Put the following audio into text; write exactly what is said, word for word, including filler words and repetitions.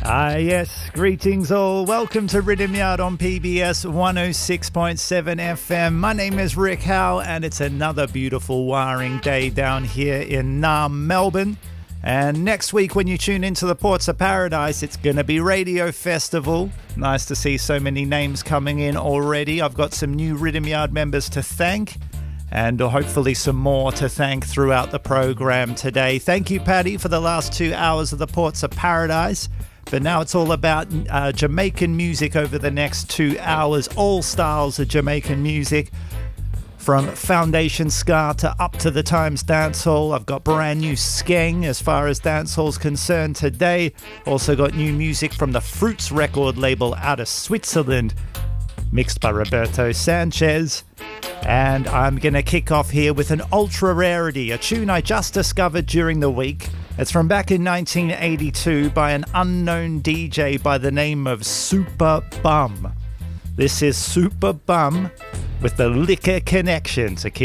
Ah yes, greetings all. Welcome to Rhythm Yard on P B S one oh six point seven F M. My name is Rick Howe and it's another beautiful wiring day down here in Naarm, Melbourne. And next week when you tune into the Ports of Paradise, it's going to be Radio Festival. Nice to see so many names coming in already. I've got some new Rhythm Yard members to thank and hopefully some more to thank throughout the program today. Thank you, Paddy, for the last two hours of the Ports of Paradise. But now it's all about uh, Jamaican music over the next two hours. All styles of Jamaican music, from foundation ska to up to the times dancehall. I've got brand new skeng as far as dancehall's concerned today. Also got new music from the Fruits record label out of Switzerland, mixed by Roberto Sanchez. And I'm going to kick off here with an ultra rarity, a tune I just discovered during the week. It's from back in nineteen eighty-two by an unknown D J by the name of Super Bum. This is Super Bum with the Liquor Connection to kick